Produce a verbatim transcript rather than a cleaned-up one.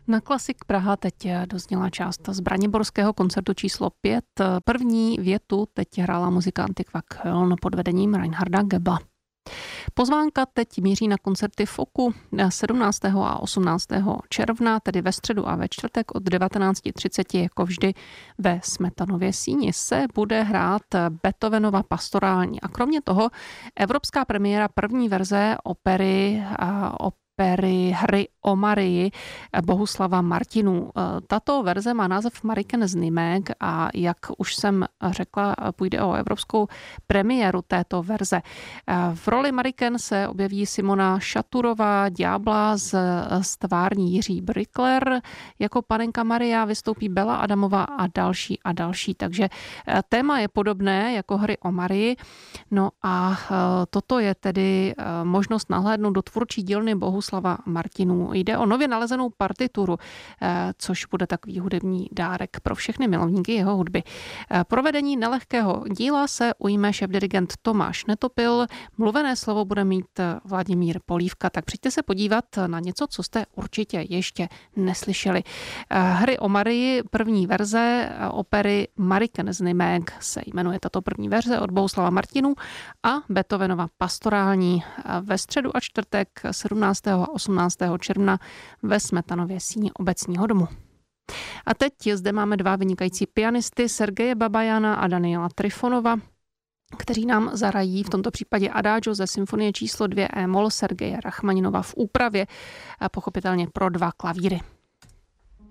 Na Klasik Praha teď dozněla část z Braniborského koncertu číslo pět. První větu teď hrála muzikant Köln pod vedením Reinharda Gebla. Pozvánka teď míří na koncerty v Oku sedmnáctého a osmnáctého června, tedy ve středu a ve čtvrtek od devatenáct třicet, jako vždy ve Smetanově síni, se bude hrát Beethovenova Pastorální. A kromě toho evropská premiéra první verze opery o opery Hry o Marii Bohuslava Martinů. Tato verze má název Mariken z Nimeg a jak už jsem řekla, půjde o evropskou premiéru této verze. V roli Mariken se objeví Simona Šaturová, Ďábla z stvární Jiří Brykler. Jako panenka Maria vystoupí Bela Adamová a další a další. Takže téma je podobné jako Hry o Marii. No a toto je tedy možnost nahlédnout do tvůrčí dílny Bohuslava Martinů. Jde o nově nalezenou partituru, což bude takový hudební dárek pro všechny milovníky jeho hudby. Provedení nelehkého díla se ujme šéfdirigent Tomáš Netopil, mluvené slovo bude mít Vladimír Polívka. Tak přijďte se podívat na něco, co jste určitě ještě neslyšeli. Hry o Marii, první verze opery Mariken z Nimeg se jmenuje tato první verze od Bohuslava Martinů a Beethovenova Pastorální ve středu a čtvrtek sedmnáctého a osmnáctého června ve Smetanově síni Obecního domu. A teď zde máme dva vynikající pianisty, Sergeje Babajana a Daniela Trifonova, kteří nám zahrají v tomto případě Adagio ze symfonie číslo dvě E-moll Sergeje Rachmaninova v úpravě, pochopitelně pro dva klavíry.